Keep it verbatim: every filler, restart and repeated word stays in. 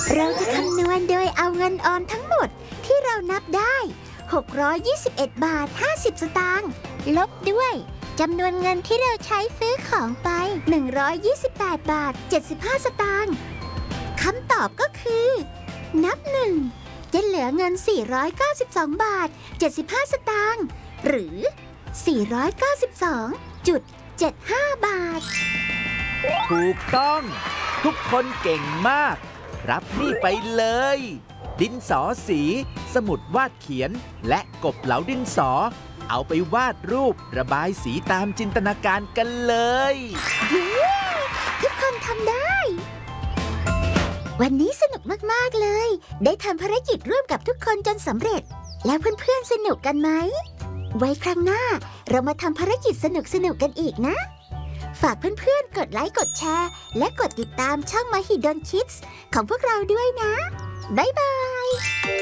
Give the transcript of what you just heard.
เราจะคำนวณโดยเอาเงินออมทั้งหมดที่เรานับได้หกร้อยยี่สิบเอ็ดบาทห้าสิบสตางค์ลบด้วยจำนวนเงินที่เราใช้ซื้อของไปหนึ่งร้อยยี่สิบแปดบาทเจ็ดสิบห้าสตางค์คำตอบก็คือนับหนึ่งจะเหลือเงินสี่ร้อยเก้าสิบสองบาทเจ็ดสิบห้าสตางค์หรือสี่ร้อยเก้าสิบสองจุดเจ็ดห้าบาทถูกต้องทุกคนเก่งมากรับนี่ไปเลยดินสอสีสมุดวาดเขียนและกบเหลาดินสอเอาไปวาดรูประบายสีตามจินตนาการกันเลยทุกคนทำได้วันนี้สนุกมากๆเลยได้ทำภารกิจร่วมกับทุกคนจนสำเร็จแล้วเพื่อนๆสนุกกันไหมไว้ครั้งหน้าเรามาทำภารกิจสนุกๆกันอีกนะฝากเพื่อนๆกดไลค์กดแชร์และกดติดตามช่อง Mahidol Kids ของพวกเราด้วยนะบ๊ายบาย